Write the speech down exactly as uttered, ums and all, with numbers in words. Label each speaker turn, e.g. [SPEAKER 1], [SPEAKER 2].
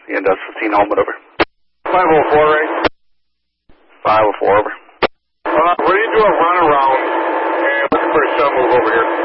[SPEAKER 1] The Indus fifteen Helmet, over.
[SPEAKER 2] five oh four, right?
[SPEAKER 1] five oh four, over.
[SPEAKER 2] Uh, we're going to do a run around and looking for a sun move over here.